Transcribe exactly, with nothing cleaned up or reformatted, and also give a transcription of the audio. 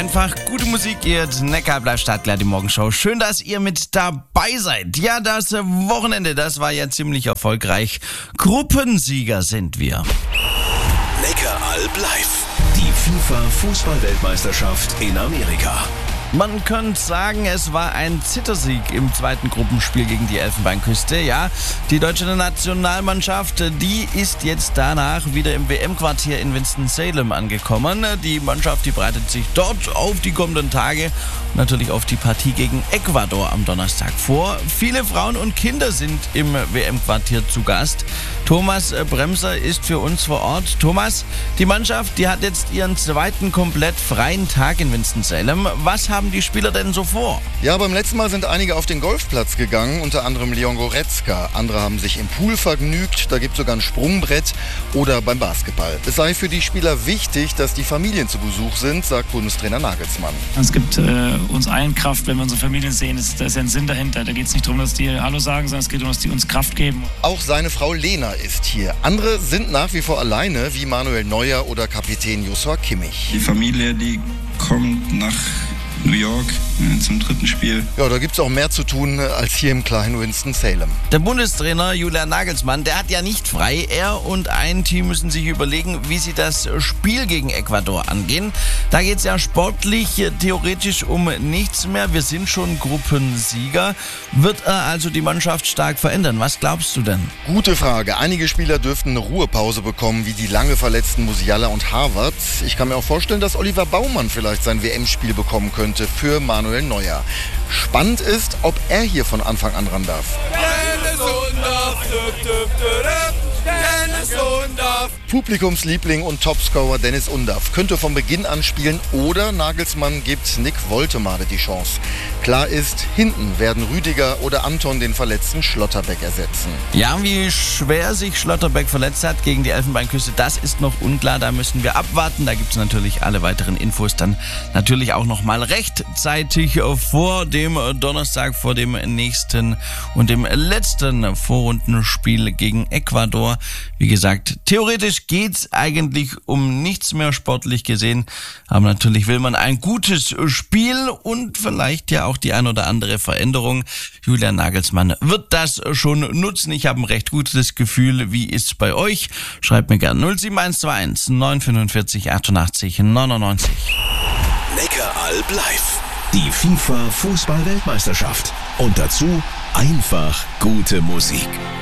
Einfach gute Musik, ihr Neckar bleibt startklar, die Morgenshow. Schön, dass ihr mit dabei seid. Ja, das Wochenende, das war ja ziemlich erfolgreich. Gruppensieger sind wir. Neckaralb live. Die FIFA-Fußball-Weltmeisterschaft in Amerika. Man könnte sagen, es war ein Zittersieg im zweiten Gruppenspiel gegen die Elfenbeinküste. Ja, die deutsche Nationalmannschaft, die ist jetzt danach wieder im W M-Quartier in Winston-Salem angekommen. Die Mannschaft, die bereitet sich dort auf die kommenden Tage und natürlich auf die Partie gegen Ecuador am Donnerstag vor. Viele Frauen und Kinder sind im W M-Quartier zu Gast. Thomas Bremser ist für uns vor Ort. Thomas, die Mannschaft, die hat jetzt ihren zweiten komplett freien Tag in Winston-Salem. Was haben die Spieler denn so vor? Ja, beim letzten Mal sind einige auf den Golfplatz gegangen, unter anderem Leon Goretzka. Andere haben sich im Pool vergnügt, da gibt es sogar ein Sprungbrett oder beim Basketball. Es sei für die Spieler wichtig, dass die Familien zu Besuch sind, sagt Bundestrainer Nagelsmann. Es gibt äh, uns allen Kraft, wenn wir unsere Familien sehen. Das, da ist ja ein Sinn dahinter. Da geht es nicht darum, dass die Hallo sagen, sondern es geht darum, dass die uns Kraft geben. Auch seine Frau Lena ist hier. Andere sind nach wie vor alleine, wie Manuel Neuer oder Kapitän Joshua Kimmich. Die Familie, die kommt nach New York äh, zum dritten Spiel. Ja, da gibt es auch mehr zu tun als hier im kleinen Winston-Salem. Der Bundestrainer Julian Nagelsmann, der hat ja nicht frei. Er und ein Team müssen sich überlegen, wie sie das Spiel gegen Ecuador angehen. Da geht es ja sportlich theoretisch um nichts mehr. Wir sind schon Gruppensieger. Wird er also die Mannschaft stark verändern? Was glaubst du denn? Gute Frage. Einige Spieler dürften eine Ruhepause bekommen, wie die lange verletzten Musiala und Harvard. Ich kann mir auch vorstellen, dass Oliver Baumann vielleicht sein W M-Spiel bekommen könnte für Manuel Neuer. Spannend ist, ob er hier von Anfang an ran darf. Publikumsliebling und Topscorer Dennis Undaff könnte von Beginn an spielen oder Nagelsmann gibt Nick Woltemade die Chance. Klar ist, hinten werden Rüdiger oder Anton den verletzten Schlotterbeck ersetzen. Ja, wie schwer sich Schlotterbeck verletzt hat gegen die Elfenbeinküste, das ist noch unklar. Da müssen wir abwarten. Da gibt es natürlich alle weiteren Infos dann natürlich auch noch mal rechtzeitig vor dem Donnerstag, vor dem nächsten und dem letzten Vorrundenspiel gegen Ecuador. Wie gesagt, theoretisch geht's eigentlich um nichts mehr sportlich gesehen, aber natürlich will man ein gutes Spiel und vielleicht ja auch die ein oder andere Veränderung. Julian Nagelsmann wird das schon nutzen. Ich habe ein recht gutes Gefühl. Wie ist's bei euch? Schreibt mir gerne null sieben eins zwei eins neun fünfundvierzig achtundachtzig neunundneunzig. Neckaralb live. Die FIFA-Fußball-Weltmeisterschaft. Und dazu einfach gute Musik.